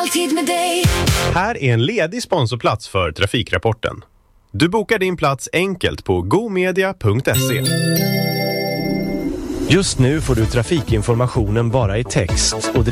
Alltid med dig. Här är en ledig sponsorplats för Trafikrapporten. Du bokar din plats enkelt på gomedia.se. Just nu får du trafikinformationen bara i text och